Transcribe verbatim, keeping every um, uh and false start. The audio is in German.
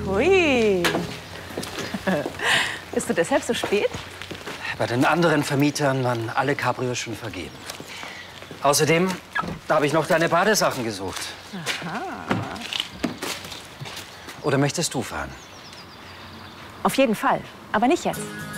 Hui. Bist du deshalb so spät? Bei den anderen Vermietern waren alle Cabrios schon vergeben. Außerdem habe ich noch deine Badesachen gesucht. Aha. Oder möchtest du fahren? Auf jeden Fall, aber nicht jetzt.